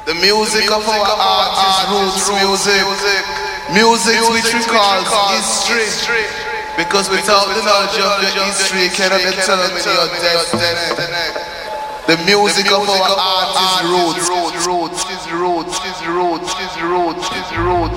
The music of our art is roots music. Music which we call history. Because without the knowledge of your history, you cannot determine your destiny. The music of our art is roots.